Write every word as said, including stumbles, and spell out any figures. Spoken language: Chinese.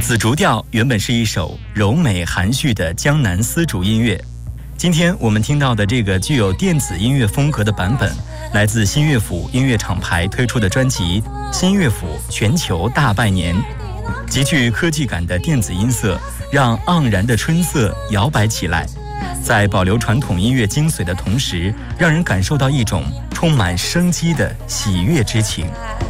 紫竹调原本是一首柔美含蓄的江南丝竹音乐，今天我们听到的这个具有电子音乐风格的版本，来自新乐府音乐厂牌推出的专辑《新乐府全球大拜年》，极具科技感的电子音色让盎然的春色摇摆起来，在保留传统音乐精髓的同时，让人感受到一种充满生机的喜悦之情。